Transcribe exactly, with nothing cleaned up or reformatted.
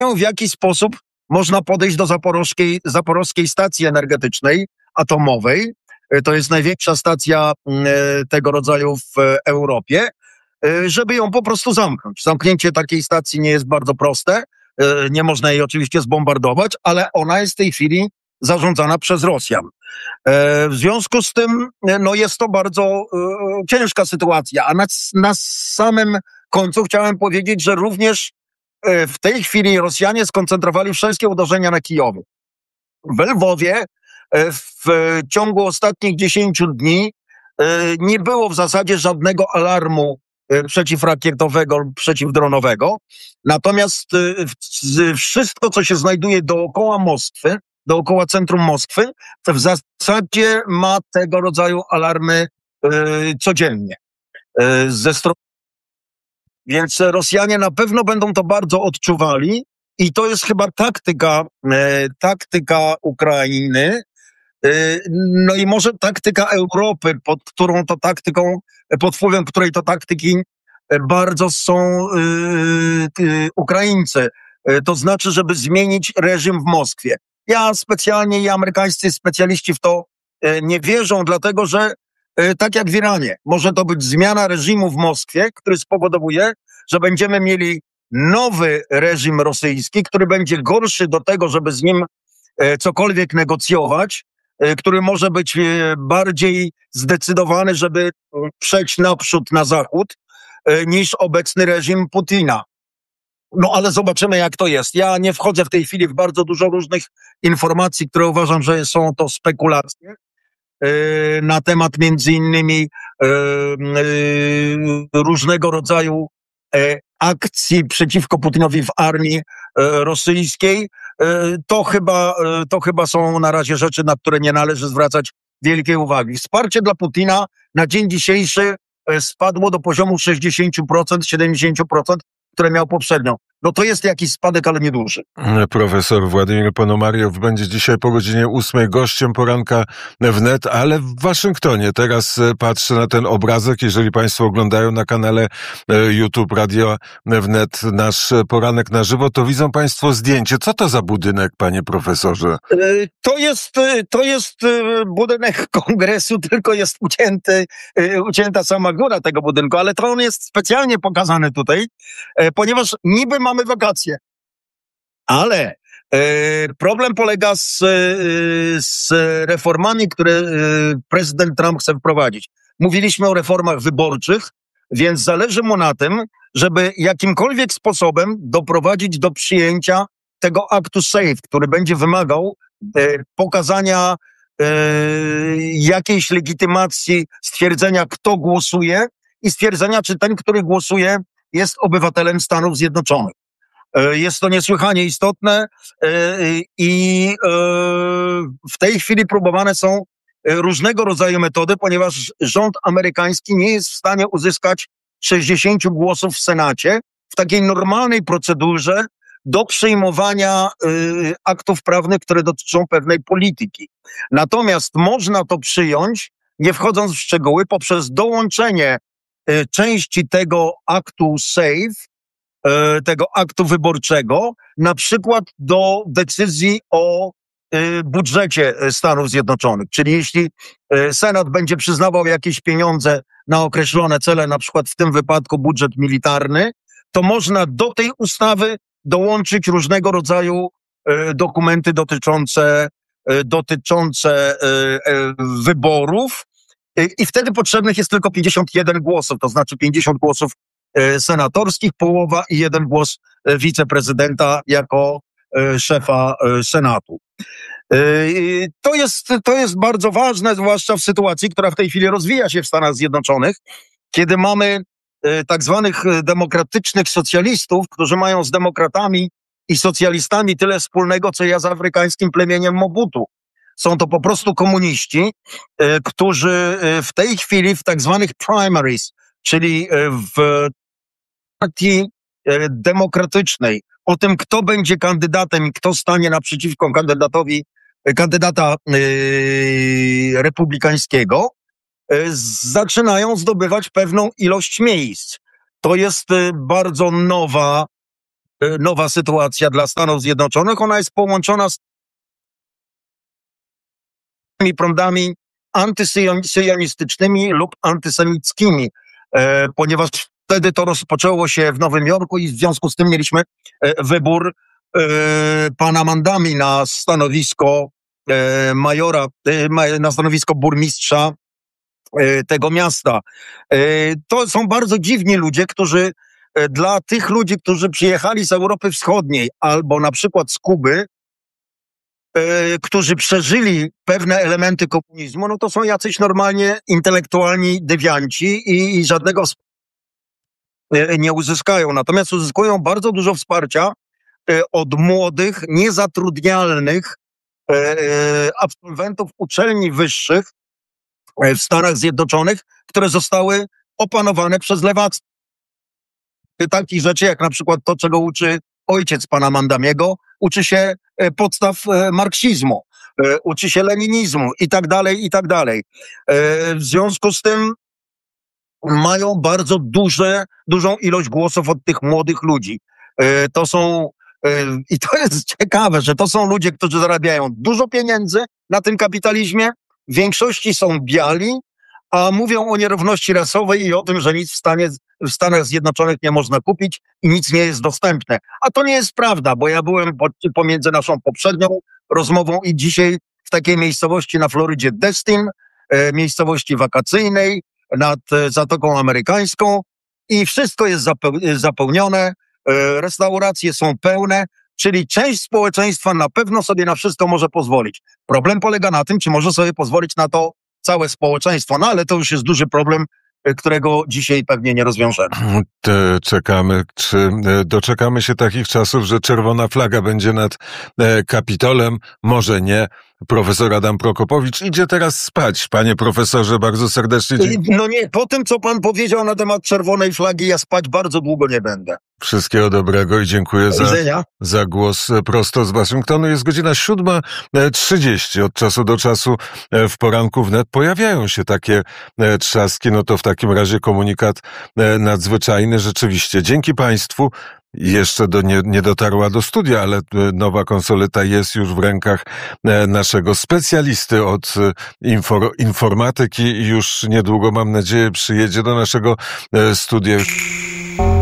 w jaki sposób można podejść do zaporowskiej, zaporowskiej stacji energetycznej atomowej. To jest największa stacja tego rodzaju w Europie, żeby ją po prostu zamknąć. Zamknięcie takiej stacji nie jest bardzo proste. Nie można jej oczywiście zbombardować, ale ona jest w tej chwili zarządzana przez Rosjan. W związku z tym, no jest to bardzo ciężka sytuacja. A na, na samym końcu chciałem powiedzieć, że również w tej chwili Rosjanie skoncentrowali wszystkie uderzenia na Kijowie. W Lwowie w ciągu ostatnich dziesięciu dni nie było w zasadzie żadnego alarmu przeciwrakietowego, przeciwdronowego. Natomiast wszystko, co się znajduje dookoła Moskwy, dookoła centrum Moskwy, w zasadzie ma tego rodzaju alarmy codziennie. Ze strony Więc Rosjanie na pewno będą to bardzo odczuwali i to jest chyba taktyka, e, taktyka Ukrainy, e, no i może taktyka Europy, pod którą to taktyką, pod wpływem której to taktyki bardzo są e, e, Ukraińcy. E, to znaczy, żeby zmienić reżim w Moskwie. Ja specjalnie i amerykańscy specjaliści w to e, nie wierzą, dlatego że tak jak w Iranie, może to być zmiana reżimu w Moskwie, który spowoduje, że będziemy mieli nowy reżim rosyjski, który będzie gorszy do tego, żeby z nim cokolwiek negocjować, który może być bardziej zdecydowany, żeby przejść naprzód na zachód, niż obecny reżim Putina. No ale zobaczymy, jak to jest. Ja nie wchodzę w tej chwili w bardzo dużo różnych informacji, które uważam, że są to spekulacje na temat między innymi różnego rodzaju akcji przeciwko Putinowi w armii rosyjskiej. To chyba, to chyba są na razie rzeczy, na które nie należy zwracać wielkiej uwagi. Wsparcie dla Putina na dzień dzisiejszy spadło do poziomu sześćdziesiąt procent, siedemdziesiąt procent, które miał poprzednio. No to jest jakiś spadek, ale nieduży. Profesor Władimir Ponomariow będzie dzisiaj po godzinie ósmej gościem poranka wnet, ale w Waszyngtonie. Teraz patrzę na ten obrazek. Jeżeli Państwo oglądają na kanale YouTube Radio Wnet nasz poranek na żywo, to widzą Państwo zdjęcie. Co to za budynek, panie profesorze? To jest, to jest budynek kongresu, tylko jest ucięty, ucięta sama góra tego budynku, ale to on jest specjalnie pokazany tutaj, ponieważ niby ma mamy wakacje. Ale e, problem polega z, z reformami, które e, prezydent Trump chce wprowadzić. Mówiliśmy o reformach wyborczych, więc zależy mu na tym, żeby jakimkolwiek sposobem doprowadzić do przyjęcia tego aktu SAFE, który będzie wymagał e, pokazania e, jakiejś legitymacji, stwierdzenia, kto głosuje i stwierdzenia, czy ten, który głosuje, jest obywatelem Stanów Zjednoczonych. Jest to niesłychanie istotne i w tej chwili próbowane są różnego rodzaju metody, ponieważ rząd amerykański nie jest w stanie uzyskać sześćdziesięciu głosów w Senacie w takiej normalnej procedurze do przyjmowania aktów prawnych, które dotyczą pewnej polityki. Natomiast można to przyjąć, nie wchodząc w szczegóły, poprzez dołączenie części tego aktu SAFE, tego aktu wyborczego, na przykład do decyzji o budżecie Stanów Zjednoczonych. Czyli jeśli Senat będzie przyznawał jakieś pieniądze na określone cele, na przykład w tym wypadku budżet militarny, to można do tej ustawy dołączyć różnego rodzaju dokumenty dotyczące, dotyczące wyborów i wtedy potrzebnych jest tylko pięćdziesiąt jeden głosów, to znaczy pięćdziesiąt głosów senatorskich, połowa i jeden głos wiceprezydenta jako szefa Senatu. To jest, to jest bardzo ważne, zwłaszcza w sytuacji, która w tej chwili rozwija się w Stanach Zjednoczonych, kiedy mamy tak zwanych demokratycznych socjalistów, którzy mają z demokratami i socjalistami tyle wspólnego, co ja z afrykańskim plemieniem Mobutu. Są to po prostu komuniści, którzy w tej chwili w tak zwanych primaries, czyli w partii demokratycznej, o tym, kto będzie kandydatem i kto stanie naprzeciwko kandydatowi, kandydata yy, republikańskiego, yy, zaczynają zdobywać pewną ilość miejsc. To jest yy, bardzo nowa, nowa sytuacja dla Stanów Zjednoczonych. Ona jest połączona z tymi prądami antysyjonistycznymi lub antysemickimi, e, ponieważ wtedy to rozpoczęło się w Nowym Jorku i w związku z tym mieliśmy e, wybór e, pana Mandami na stanowisko e, majora, e, na stanowisko burmistrza e, tego miasta. E, to są bardzo dziwni ludzie, którzy e, dla tych ludzi, którzy przyjechali z Europy Wschodniej albo na przykład z Kuby, którzy przeżyli pewne elementy komunizmu, no to są jacyś normalnie intelektualni dewianci i, i żadnego nie uzyskają. Natomiast uzyskują bardzo dużo wsparcia od młodych, niezatrudnialnych absolwentów uczelni wyższych w Stanach Zjednoczonych, które zostały opanowane przez lewactwo. Takich rzeczy jak na przykład to, czego uczy ojciec pana Mandamiego, uczy się podstaw marksizmu, uczy się leninizmu i tak dalej, i tak dalej. W związku z tym mają bardzo duże, dużą ilość głosów od tych młodych ludzi. To są, i to jest ciekawe, że to są ludzie, którzy zarabiają dużo pieniędzy na tym kapitalizmie, w większości są biali, a mówią o nierówności rasowej i o tym, że nic w, Stanie, w Stanach Zjednoczonych nie można kupić i nic nie jest dostępne. A to nie jest prawda, bo ja byłem po, pomiędzy naszą poprzednią rozmową i dzisiaj w takiej miejscowości na Florydzie Destin, e, miejscowości wakacyjnej nad e, Zatoką Amerykańską i wszystko jest zapeł- zapełnione, e, restauracje są pełne, czyli część społeczeństwa na pewno sobie na wszystko może pozwolić. Problem polega na tym, czy może sobie pozwolić na to całe społeczeństwo, no ale to już jest duży problem, którego dzisiaj pewnie nie rozwiążemy. Te czekamy, czy doczekamy się takich czasów, że czerwona flaga będzie nad Kapitolem? Może nie. Profesor Adam Prokopowicz idzie teraz spać. Panie profesorze, bardzo serdecznie dziękuję. No nie, po tym, co pan powiedział na temat czerwonej flagi, ja spać bardzo długo nie będę. Wszystkiego dobrego i dziękuję za, za głos prosto z Waszyngtonu. Jest godzina siódma trzydzieści. Od czasu do czasu w poranku wnet pojawiają się takie trzaski. No to w takim razie komunikat nadzwyczajny. Rzeczywiście, dzięki Państwu. Jeszcze do, nie, nie dotarła do studia, ale nowa konsoleta jest już w rękach naszego specjalisty od infor, informatyki i już niedługo, mam nadzieję, przyjedzie do naszego studia.